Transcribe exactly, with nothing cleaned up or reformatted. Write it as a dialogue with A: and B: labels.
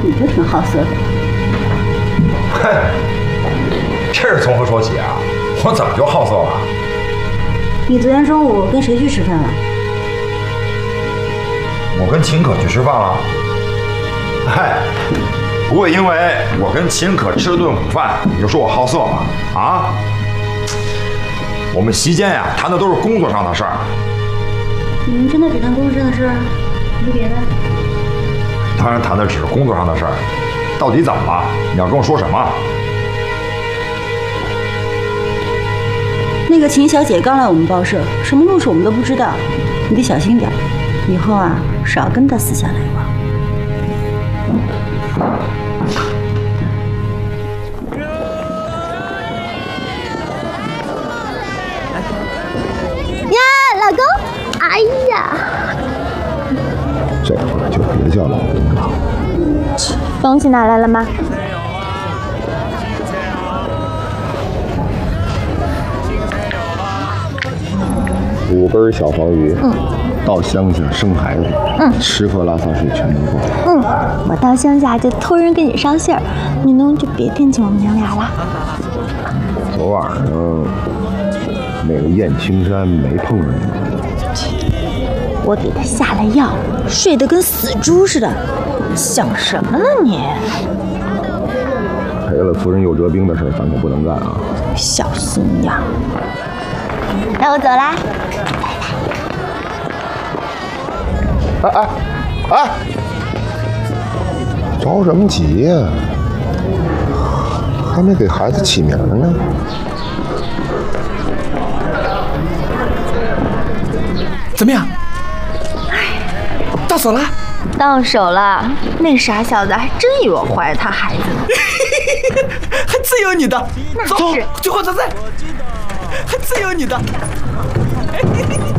A: 你就挺好色的。
B: 哼，这是从何说起啊？我怎么就好色了？
A: 你昨天中午跟谁去吃饭了？
B: 我跟秦可去吃饭了。嗨，不会因为我跟秦可吃了顿午饭，你就说我好色吧？啊？我们席间呀，谈的都是工作上的事儿。
A: 你们真的只谈工作上的事儿，没别的？
B: 当然谈的只是工作上的事儿。到底怎么了？你要跟我说什么？
A: 那个秦小姐刚来我们报社，什么路数我们都不知道，你得小心点，以后啊少跟她私下来往。
C: 呀，老公，哎呀，
D: 这会儿就别叫老公了。
C: 东西拿来了吗？
D: 五根小黄鱼，嗯，到乡下生孩子，嗯，吃喝拉撒睡全能够。
C: 嗯，我到乡下就托人给你捎信儿，你呢就别惦记我们娘俩了。
D: 昨晚上那个燕青山没碰着你吗？
C: 我给他下了药，睡得跟死猪似的，想什么呢你？
D: 赔了夫人又折兵的事儿，咱可不能干啊！
C: 小心眼。那我走啦。
D: 哎哎哎！着什么急呀？还没给孩子起名呢。
E: 怎么样？到手了？
C: 到手了。那傻小子还真以为我怀着他孩子呢。
E: 还自有你的。
C: 那
E: 走，
C: 是。
E: 去火车站。还自有你的。